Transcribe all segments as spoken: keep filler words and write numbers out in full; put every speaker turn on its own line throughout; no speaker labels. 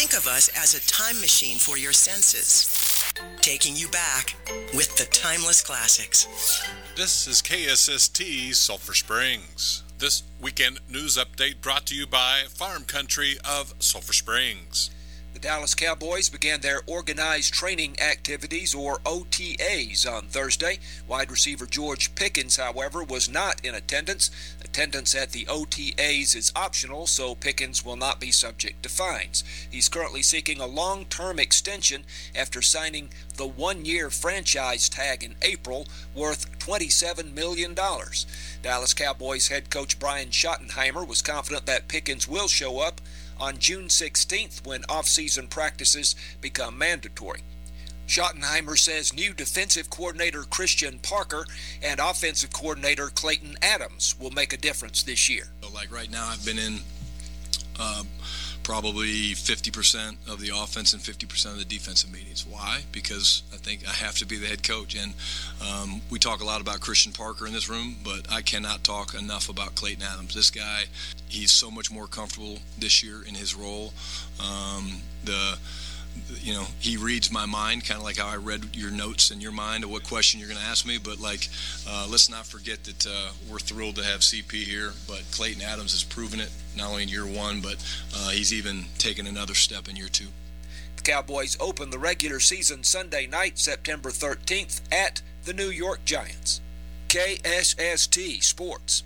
Think of us as a time machine for your senses, taking you back with the timeless classics.
This is K S S T Sulphur Springs. This weekend news update brought to you by Farm Country of Sulphur Springs.
The Dallas Cowboys began their organized training activities, or O T As, on Thursday. Wide receiver George Pickens, however, was not in attendance. Attendance at the O T As is optional, so Pickens will not be subject to fines. He's currently seeking a long-term extension after signing the one-year franchise tag in April, worth twenty-seven million dollars. Dallas Cowboys head coach Brian Schottenheimer was confident that Pickens will show up on June sixteenth when off-season practices become mandatory. Schottenheimer says new defensive coordinator Christian Parker and offensive coordinator Clayton Adams will make a difference this year.
So like right now, I've been in uh, probably fifty percent of the offense and fifty percent of the defensive meetings. Why? Because I think I have to be the head coach. And um, we talk a lot about Christian Parker in this room, but I cannot talk enough about Clayton Adams. This guy, he's so much more comfortable this year in his role. Um, the You know, he reads my mind, kind of like how I read your notes in your mind of what question you're going to ask me. But, like, uh, let's not forget that uh, we're thrilled to have C P here. But Clayton Adams has proven it, not only in year one, but uh, he's even taken another step in year two.
The Cowboys open the regular season Sunday night, September thirteenth, at the New York Giants. K S S T Sports.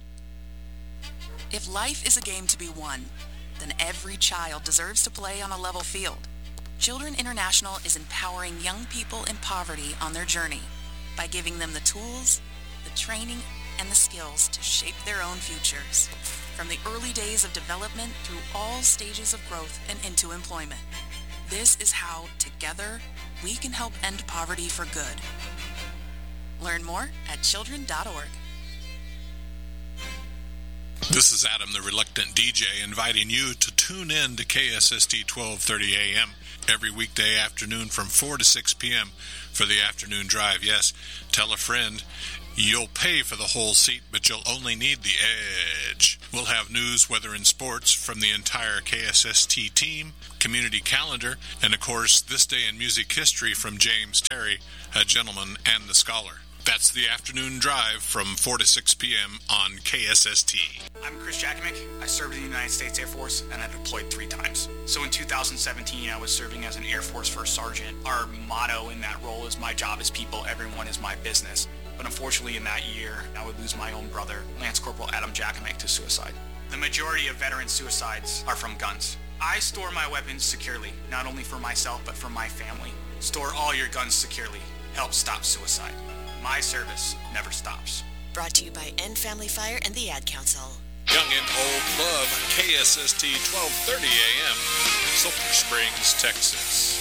If life is a game to be won, then every child deserves to play on a level field. Children International is empowering young people in poverty on their journey by giving them the tools, the training, and the skills to shape their own futures, from the early days of development through all stages of growth and into employment. This is how, together, we can help end poverty for good. Learn more at children dot org.
This is Adam, the Reluctant D J, inviting you to tune in to K S S T twelve thirty A M every weekday afternoon from four to six p.m. for the afternoon drive. Yes, tell a friend. You'll pay for the whole seat, but you'll only need the edge. We'll have news, weather, and sports from the entire K S S T team, community calendar, and, of course, This Day in Music History from James Terry, a gentleman and the scholar. That's the afternoon drive from four to six p.m. on K S S T.
I'm Chris Jakimick. I served in the United States Air Force, and I deployed three times. So in two thousand seventeen, I was serving as an Air Force First Sergeant. Our motto in that role is, my job is people, everyone is my business. But unfortunately in that year, I would lose my own brother, Lance Corporal Adam Jakimick, to suicide. The majority of veteran suicides are from guns. I store my weapons securely, not only for myself, but for my family. Store all your guns securely. Help stop suicide. My service never stops.
Brought to you by End Family Fire and the Ad Council.
Young and old love K S S T twelve thirty A M, Sulphur Springs, Texas.